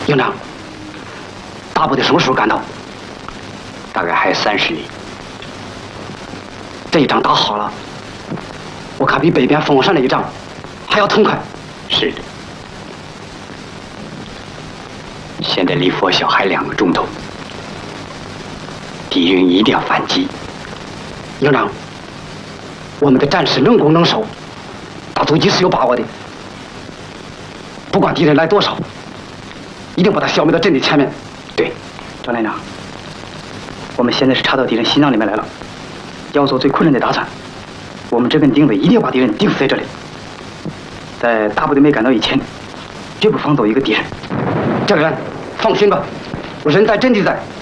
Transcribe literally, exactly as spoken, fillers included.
营长，大部队什么时候赶到？ 大概还有三十里。 这一仗打好了，我看比北边凤凰山那一仗还要痛快。 是的。现在离佛晓还两个钟头，敌人一定要反击。 营长，我们的战士能攻能守，打阻击是有把握的。不管敌人来多少，一定把他消灭到阵地前面。 对， 张连长，我们现在是插到敌人心脏里面来了，要做最困难的打算。我们这根定位一定要把敌人钉死在这里，在大部队没赶到以前，绝不放走一个敌人。 这个人，放心吧，我人在阵地在。